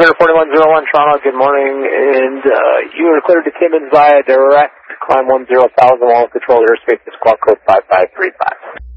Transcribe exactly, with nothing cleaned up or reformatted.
Clear forty-one oh one Toronto, good morning, and uh, you are cleared to Timmins via direct, climb one zero thousand, while control airspace is squawk code five five three five.